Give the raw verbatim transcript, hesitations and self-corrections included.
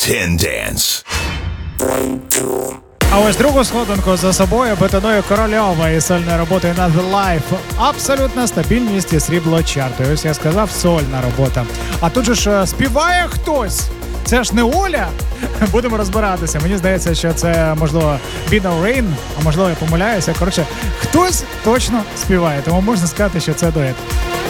Ten Dance. А ось другу сходинку за собою бетонує Корольова із сольною роботою «Another Life». Абсолютна стабільність і срібло чарту. І ось я сказав, сольна робота. А тут же ж співає хтось. Це ж не Оля? Будемо розбиратися. Мені здається, що це, можливо, Bino Rain, а можливо, я помиляюся. Коротше, хтось точно співає, тому можна сказати, що це дует.